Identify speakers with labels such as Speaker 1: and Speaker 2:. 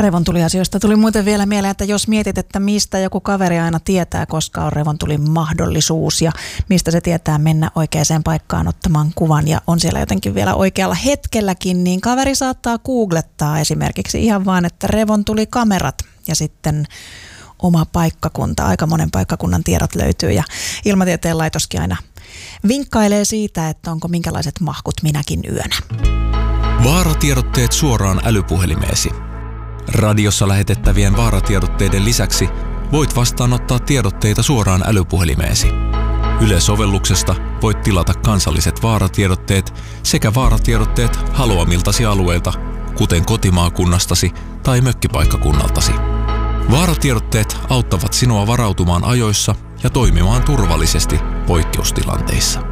Speaker 1: Revontuliasioista tuli muuten vielä mieleen, että jos mietit, että mistä joku kaveri aina tietää, koska on revontulin mahdollisuus ja mistä se tietää mennä oikeaan paikkaan ottamaan kuvan ja on siellä jotenkin vielä oikealla hetkelläkin, niin kaveri saattaa googlettaa esimerkiksi ihan vaan, että revontulikamerat ja sitten oma paikkakunta, aika monen paikkakunnan tiedot löytyy ja Ilmatieteen laitoskin aina vinkkailee siitä, että onko minkälaiset mahkut minäkin yönä.
Speaker 2: Vaaratiedotteet suoraan älypuhelimeesi. Radiossa lähetettävien vaaratiedotteiden lisäksi voit vastaanottaa tiedotteita suoraan älypuhelimeesi. Yle-sovelluksesta voit tilata kansalliset vaaratiedotteet sekä vaaratiedotteet haluamiltasi alueilta, kuten kotimaakunnastasi tai mökkipaikkakunnaltasi. Vaaratiedotteet auttavat sinua varautumaan ajoissa ja toimimaan turvallisesti poikkeustilanteissa.